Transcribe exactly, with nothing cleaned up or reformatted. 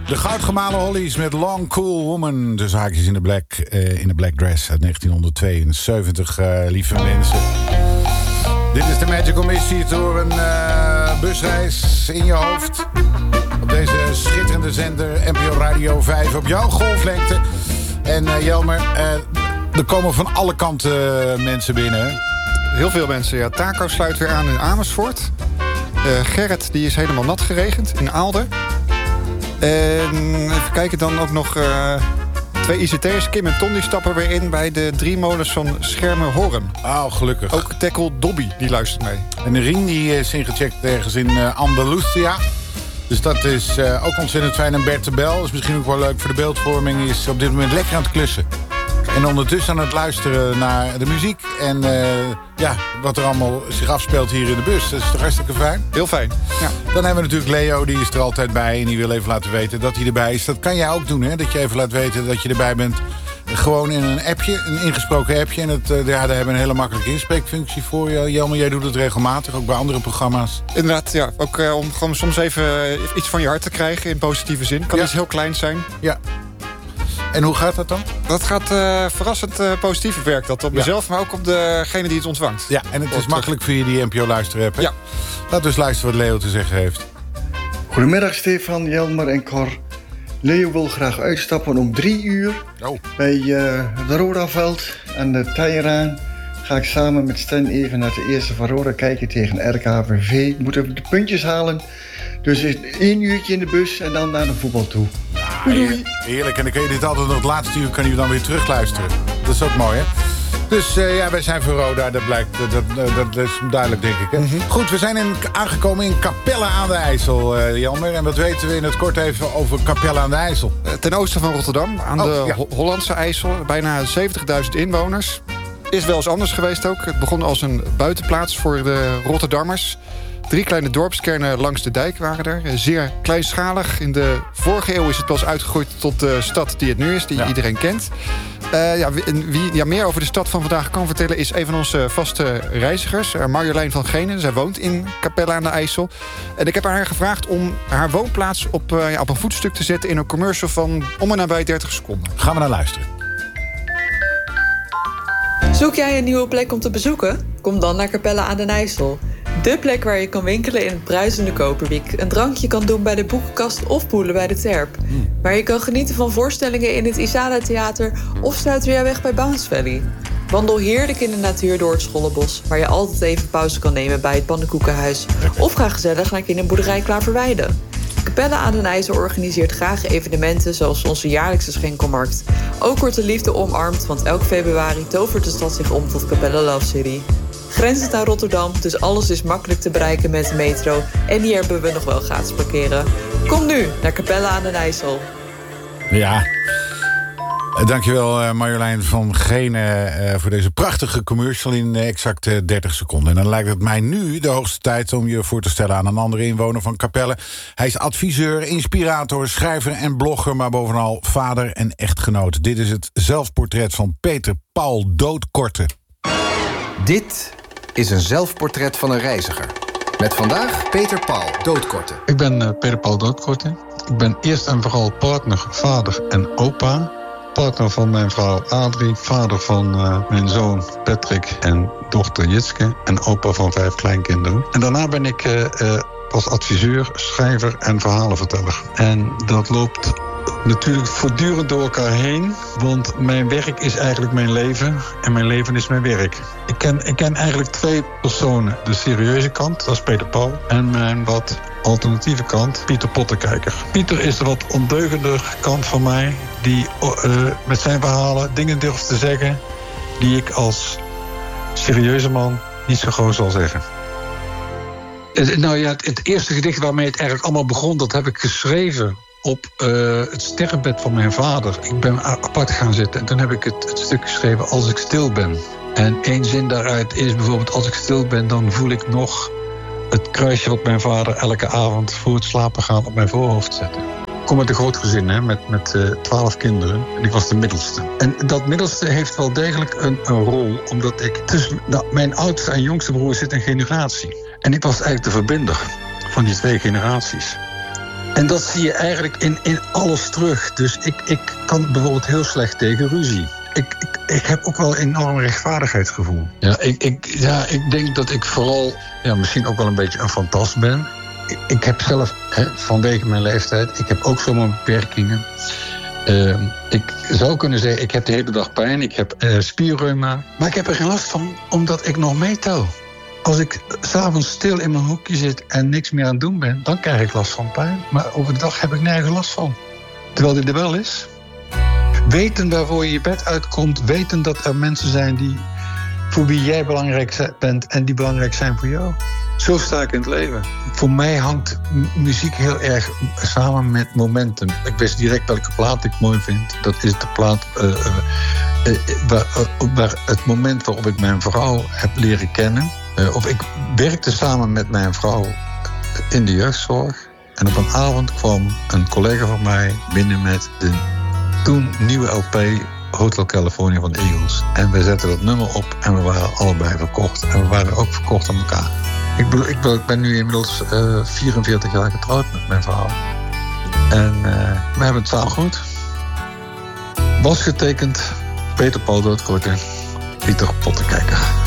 De goudgemalen Hollies met Long Cool Woman. De zaakjes in de black, uh, in de black dress uit negentienhonderdtweeënzeventig, uh, lieve mensen. Dit is de Magical Mystery door een uh, busreis in je hoofd. Op deze schitterende zender N P O Radio vijf op jouw golflengte. En uh, Jelmer, uh, er komen van alle kanten uh, mensen binnen. Hè? Heel veel mensen, ja. Taco sluit weer aan in Amersfoort. Uh, Gerrit, die is helemaal nat geregend in Aalder. En even kijken, dan ook nog uh, twee I C T'ers. Kim en Ton die stappen weer in bij de drie molens van Schermerhorn. Oh, gelukkig. Ook tackle Dobby, die luistert mee. En de Rien die is ingecheckt ergens in uh, Andalusia. Dus dat is uh, ook ontzettend fijn. En Bert de Bel is misschien ook wel leuk voor de beeldvorming. Is op dit moment lekker aan het klussen. En ondertussen aan het luisteren naar de muziek. En uh, ja, wat er allemaal zich afspeelt hier in de bus. Dat is toch hartstikke fijn? Heel fijn, ja. Dan hebben we natuurlijk Leo, die is er altijd bij. En die wil even laten weten dat hij erbij is. Dat kan jij ook doen, hè? Dat je even laat weten dat je erbij bent. Gewoon in een appje, een ingesproken appje. En het, uh, ja, daar hebben we een hele makkelijke inspreekfunctie voor. Jelmer, jij doet het regelmatig, ook bij andere programma's. Inderdaad, ja. Ook uh, om gewoon soms even uh, iets van je hart te krijgen in positieve zin. Kan ja. iets heel kleins zijn. Ja. En hoe gaat dat dan? Dat gaat uh, verrassend uh, positief werkt dat op ja. mezelf, maar ook op degene die het ontvangt. Ja, en het is makkelijk via die N P O-luisterapp. Ja. Laten we eens luisteren wat Leo te zeggen heeft. Goedemiddag Stefan, Jelmer en Cor. Leo wil graag uitstappen om drie uur. Oh. Bij uh, de Rodaveld aan de Tijraan ga ik samen met Sten even naar de eerste van Roda kijken tegen R K V V. Moeten de puntjes halen. Dus één uurtje in de bus en dan naar de voetbal toe. Ja, doei. Heerlijk. En dan kun je dit altijd nog het laatste uur kan je dan weer terugluisteren. Dat is ook mooi, hè? Dus uh, ja, wij zijn voor Roda, dat blijkt. Dat, dat, dat is duidelijk, denk ik. Hè? Mm-hmm. Goed, we zijn in, aangekomen in Capelle aan de IJssel, uh, Jelmer. En wat weten we in het kort even over Capelle aan de IJssel? Uh, ten oosten van Rotterdam, aan oh, de ja. Ho- Hollandse IJssel. Bijna zeventigduizend inwoners. Is wel eens anders geweest ook. Het begon als een buitenplaats voor de Rotterdammers. Drie kleine dorpskernen langs de dijk waren er. Zeer kleinschalig. In de vorige eeuw is het pas uitgegroeid tot de stad die het nu is, die ja. iedereen kent. Uh, ja, wie ja, meer over de stad van vandaag kan vertellen is een van onze vaste reizigers, uh, Marjolein van Genen. Zij woont in Capelle aan de IJssel. En ik heb haar gevraagd om haar woonplaats op, uh, ja, op een voetstuk te zetten in een commercial van om en nabij dertig seconden. Gaan we naar luisteren. Zoek jij een nieuwe plek om te bezoeken? Kom dan naar Capelle aan den IJssel. De plek waar je kan winkelen in het bruisende Koperwiek. Een drankje kan doen bij de boekenkast of poelen bij de Terp. Mm. Waar je kan genieten van voorstellingen in het Isala Theater of sluiter jij weg bij Bounce Valley. Wandel heerlijk in de natuur door het Schollebos, waar je altijd even pauze kan nemen bij het Pannenkoekenhuis. Of ga gezellig naar kinderboerderij Klaverweide. Capelle aan den IJssel organiseert graag evenementen zoals onze jaarlijkse schenkelmarkt. Ook wordt de liefde omarmd, want elk februari tovert de stad zich om tot Capelle Love City. Grenzend aan Rotterdam, dus alles is makkelijk te bereiken met de metro. En hier hebben we nog wel gratis parkeren. Kom nu naar Capelle aan den IJssel. Ja, dankjewel uh, Marjolein van Genen uh, voor deze prachtige commercial in uh, exact uh, dertig seconden. En dan lijkt het mij nu de hoogste tijd om je voor te stellen aan een andere inwoner van Capelle. Hij is adviseur, inspirator, schrijver en blogger, maar bovenal vader en echtgenoot. Dit is het zelfportret van Peter Paul Doodkorte. Dit is een zelfportret van een reiziger. Met vandaag Peter Paul Doodkorte. Ik ben uh, Peter Paul Doodkorte. Ik ben eerst en vooral partner, vader en opa. Partner van mijn vrouw Adrie. Vader van uh, mijn zoon Patrick en dochter Jitske. En opa van vijf kleinkinderen. En daarna ben ik uh, uh, als adviseur, schrijver en verhalenverteller. En dat loopt natuurlijk voortdurend door elkaar heen. Want mijn werk is eigenlijk mijn leven. En mijn leven is mijn werk. Ik ken, ik ken eigenlijk twee personen. De serieuze kant, dat is Peter Paul. En mijn wat alternatieve kant, Pieter Pottekijker. Pieter is de wat ondeugender kant van mij. Die uh, met zijn verhalen dingen durft te zeggen die ik als serieuze man niet zo gauw zal zeggen. Nou ja, het, het eerste gedicht waarmee het eigenlijk allemaal begon, dat heb ik geschreven op uh, het sterrenbed van mijn vader. Ik ben apart gaan zitten en toen heb ik het, het stuk geschreven Als ik stil ben. En één zin daaruit is bijvoorbeeld: als ik stil ben, dan voel ik nog het kruisje wat mijn vader elke avond voor het slapen gaan op mijn voorhoofd zette. Ik kom uit een groot gezin, hè, met, met uh, twaalf kinderen. En ik was de middelste. En dat middelste heeft wel degelijk een, een rol, omdat ik tussen nou, mijn oudste en jongste broer zit een generatie. En ik was eigenlijk de verbinder van die twee generaties. En dat zie je eigenlijk in, in alles terug. Dus ik, ik kan bijvoorbeeld heel slecht tegen ruzie. Ik, ik, ik heb ook wel een enorm rechtvaardigheidsgevoel. Ja, ik, ik, ja, ik denk dat ik vooral ja, misschien ook wel een beetje een fantast ben. Ik, ik heb zelf, hè, vanwege mijn leeftijd, ik heb ook zomaar beperkingen. Uh, ik zou kunnen zeggen, ik heb de hele dag pijn, ik heb uh, spierreuma. Maar ik heb er geen last van, omdat ik nog meetel. Als ik 's avonds stil in mijn hoekje zit en niks meer aan het doen ben, dan krijg ik last van pijn. Maar overdag heb ik nergens last van. Terwijl dit er wel is. Weten waarvoor je je bed uitkomt. Weten dat er mensen zijn die, voor wie jij belangrijk bent en die belangrijk zijn voor jou. Zo sta ik in het leven. Voor mij hangt m- muziek heel erg samen met momentum. Ik wist direct welke plaat ik mooi vind. Dat is de plaat uh, uh, uh, waar, uh, waar het moment waarop ik mijn vrouw heb leren kennen. Uh, of ik werkte samen met mijn vrouw in de jeugdzorg. En op een avond kwam een collega van mij binnen met de toen nieuwe L P Hotel California van de Eagles. En we zetten dat nummer op en we waren allebei verkocht. En we waren ook verkocht aan elkaar. Ik, bedoel, ik, ben, ik ben nu inmiddels uh, vierenveertig jaar getrouwd met mijn vrouw. En uh, we hebben het samen goed. Was getekend Peter Paul Doodkorte, Pieter Pottekijker.